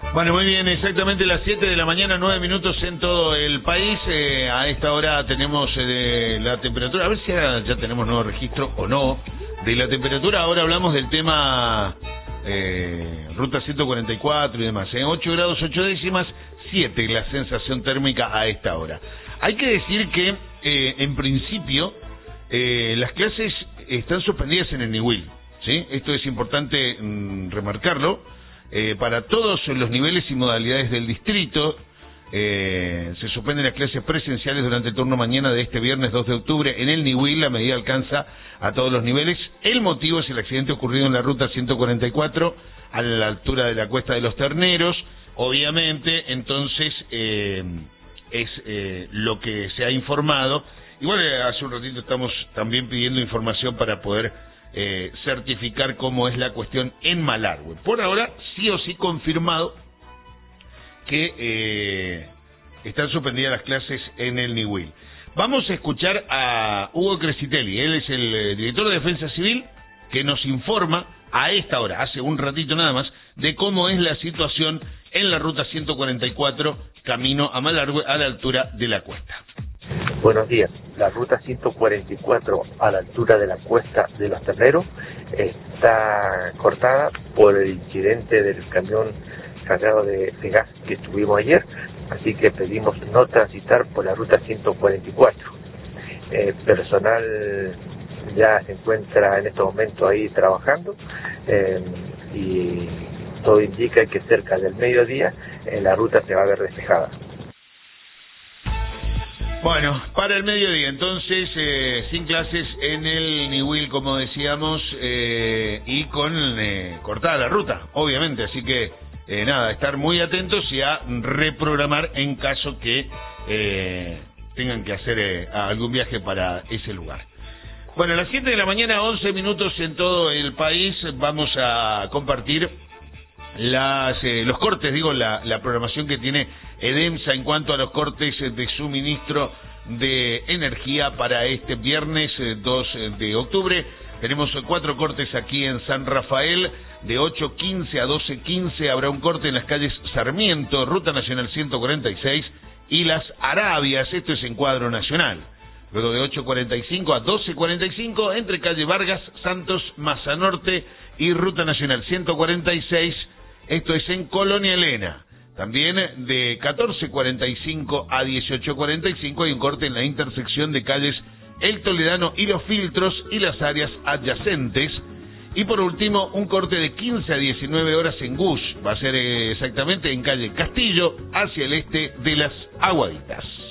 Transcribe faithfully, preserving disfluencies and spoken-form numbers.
Bueno, muy bien, exactamente las siete de la mañana, nueve minutos en todo el país. Eh, a esta hora tenemos eh, la temperatura, a ver si ya, ya tenemos nuevo registro o no de la temperatura. Ahora hablamos del tema eh, ruta ciento cuarenta y cuatro y demás. En ocho grados ocho décimas, siete la sensación térmica a esta hora. Hay que decir que, eh, en principio, eh, las clases están suspendidas en el Niwil, ¿sí? Esto es importante mm, remarcarlo. Eh, para todos los niveles y modalidades del distrito, eh, se suspenden las clases presenciales durante el turno mañana de este viernes dos de octubre en el Niwil. La medida alcanza a todos los niveles. El motivo es el accidente ocurrido en la ruta ciento cuarenta y cuatro a la altura de la Cuesta de los Terneros. Obviamente, entonces, eh, es eh, lo que se ha informado. Igual eh, hace un ratito estamos también pidiendo información para poder Eh, certificar cómo es la cuestión en Malargüe. Por ahora, sí o sí confirmado que eh, están suspendidas las clases en el Niwil. Vamos a escuchar a Hugo Crescitelli, él es el eh, director de Defensa Civil, que nos informa a esta hora, hace un ratito nada más, de cómo es la situación en la ruta ciento cuarenta y cuatro, camino a Malargüe, a la altura de la cuesta. Buenos días. La ruta ciento cuarenta y cuatro a la altura de la Cuesta de los Terneros está cortada por el incidente del camión cargado de, de gas que tuvimos ayer, así que pedimos no transitar por la ruta ciento cuarenta y cuatro. Eh, personal ya se encuentra en estos momentos ahí trabajando eh, y todo indica que cerca del mediodía eh, la ruta se va a ver despejada. Bueno, para el mediodía, entonces, eh, sin clases en el Niwil, como decíamos, eh, y con eh, cortada la ruta, obviamente, así que, eh, nada, estar muy atentos y a reprogramar en caso que eh, tengan que hacer eh, algún viaje para ese lugar. Bueno, a las siete de la mañana, once minutos en todo el país, vamos a compartir las eh, los cortes, digo, la, la programación que tiene EDEMSA en cuanto a los cortes de suministro de energía para este viernes eh, dos de octubre. Tenemos cuatro cortes aquí en San Rafael, de ocho quince a doce quince habrá un corte en las calles Sarmiento, Ruta Nacional ciento cuarenta y seis y Las Arabias, esto es en cuadro nacional. Luego de ocho cuarenta y cinco a doce cuarenta y cinco entre calle Vargas, Santos, Mazanorte y Ruta Nacional ciento cuarenta y seis, esto es en Colonia Elena. También de catorce cuarenta y cinco a dieciocho cuarenta y cinco hay un corte en la intersección de calles El Toledano y Los Filtros y las áreas adyacentes. Y por último, un corte de quince a diecinueve horas en Gush. Va a ser exactamente en calle Castillo, hacia el este de Las Aguaditas.